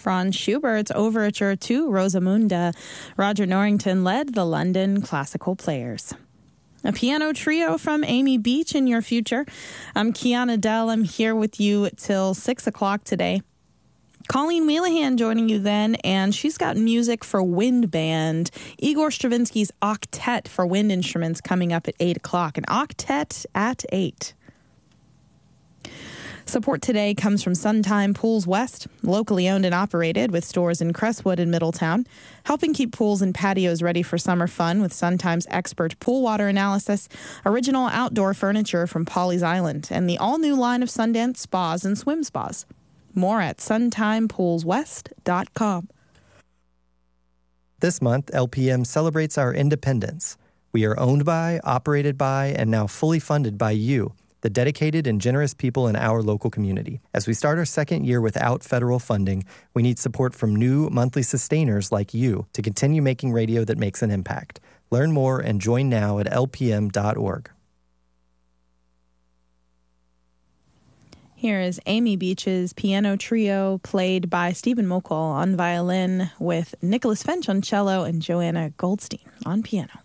Franz Schubert's Overture to Rosamunda. Roger Norrington led the London Classical Players. A piano trio from Amy Beach in your future. I'm Kiana Dell. I'm here with you till 6 o'clock today. Colleen Wheelahan joining you then, and she's got music for wind band. Igor Stravinsky's Octet for wind instruments coming up at 8 o'clock. An octet at 8. Support today comes from Suntime Pools West, locally owned and operated with stores in Crestwood and Middletown, helping keep pools and patios ready for summer fun with Suntime's expert pool water analysis, original outdoor furniture from Pawleys Island, and the all-new line of Sundance spas and swim spas. More at suntimepoolswest.com. This month, LPM celebrates our independence. We are owned by, operated by, and now fully funded by you, the dedicated and generous people in our local community. As we start our second year without federal funding, we need support from new monthly sustainers like you to continue making radio that makes an impact. Learn more and join now at lpm.org. Here is Amy Beach's piano trio played by Stephen Mokel on violin with Nicholas Finch on cello and Joanna Goldstein on piano.